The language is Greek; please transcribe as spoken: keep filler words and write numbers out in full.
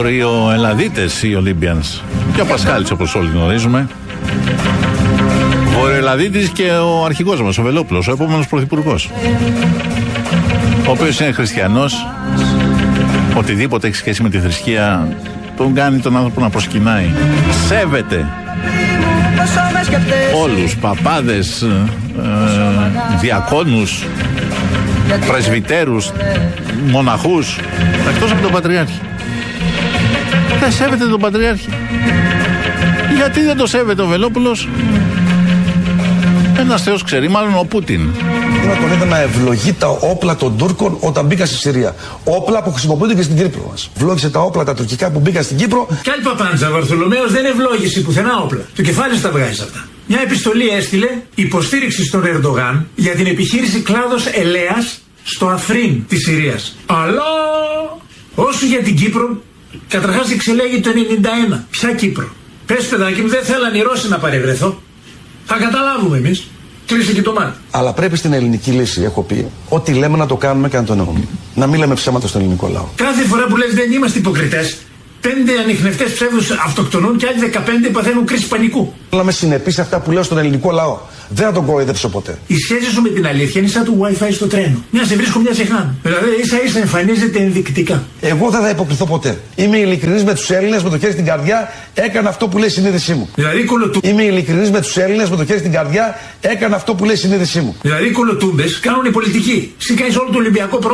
Βορειοελλαδίτες οι Olympians. Και ο Πασχάλης, όπως όλοι γνωρίζουμε. Βορειοελλαδίτης και ο αρχηγός μας, ο Βελόπουλος, ο επόμενος πρωθυπουργός. Ο οποίος είναι χριστιανός. Οτιδήποτε έχει σχέση με τη θρησκεία τον κάνει τον άνθρωπο να προσκυνάει. Σέβεται όλους, παπάδες, ε, διακόνους, πρεσβυτέρους, μοναχούς, εκτός από τον Πατριάρχη. Δεν σέβεται τον Πατριάρχη. Γιατί δεν το σέβεται ο Βελόπουλος? Ένας θεός ξέρει, μάλλον ο Πούτιν. Να τον είδα να ευλογεί τα όπλα των Τούρκων όταν μπήκα στη Συρία. Όπλα που χρησιμοποιούνται και στην Κύπρο μας. Ευλόγησε τα όπλα τα τουρκικά που μπήκαν στην Κύπρο. Κι άλλη παπάντζα, ο Βαρθολομαίος δεν ευλόγησε πουθενά όπλα. Το κεφάλι στα βγάζει αυτά. Μια επιστολή έστειλε υποστήριξη στον Ερντογάν για την επιχείρηση κλάδος Ελέας στο Αφρίν της Συρίας. Αλλά όσο για την Κύπρο, καταρχάς εξελέγει το ενενήντα ένα. Ποια Κύπρο? Πες παιδάκι μου, δεν θέλαν οι Ρώσοι να παρευρεθώ. Θα καταλάβουμε εμείς. Κλείσε και το μάτι. Αλλά πρέπει στην ελληνική λύση, έχω πει, ό,τι λέμε να το κάνουμε και να το εννοούμε. Να μην λέμε ψέματα στον ελληνικό λαό. Κάθε φορά που λες δεν είμαστε υποκριτές, πέντε ανιχνευτές ψεύδους αυτοκτονούν και άλλοι δεκαπέντε παθαίνουν κρίση πανικού. Να είμαι συνεπής σε αυτά που λέω στον ελληνικό λαό. Δεν θα τον κοροϊδέψω ποτέ. Η σχέση σου με την αλήθεια είναι σαν του Wi-Fi στο τρένο. Μια σε βρίσκω, μια σε χάνω. Δηλαδή ίσα ίσα εμφανίζεται ενδεικτικά. Εγώ δεν θα υποκριθώ ποτέ. Είμαι ειλικρινής με τους Έλληνες, με το χέρι στην καρδιά, έκανα αυτό που λέει η συνείδησή μου. Δηλαδή κολοτού. Είμαι ειλικρινής με τους Έλληνες, με το χέρι στην καρδιά, έκανα αυτό που λέει η συνείδησή μου. Δηλαδή κολοτούμπες κάνουν οι πολιτικοί. Συν κάνεις όλο το Ολυμπιακό